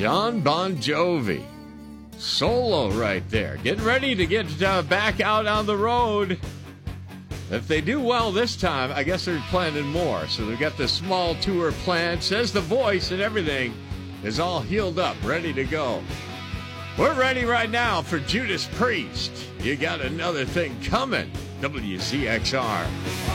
John Bon Jovi. Solo right there. Getting ready to get back out on the road. If they do well this time, I guess they're planning more. So they've got this small tour planned. Says the voice and everything is all healed up, ready to go. We're ready right now for Judas Priest. You got another thing coming. WZXR.